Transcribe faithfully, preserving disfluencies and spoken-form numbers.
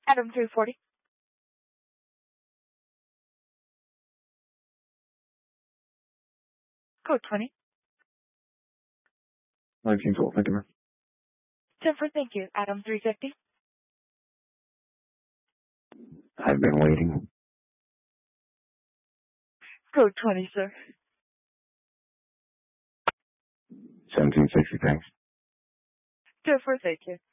Adam three forty. Code twenty. nineteen twelve, thank you, ma'am. Jennifer, thank you. Adam three fifty. I've been waiting. Code twenty, sir. seventeen sixty, thanks. Jennifer, thank you.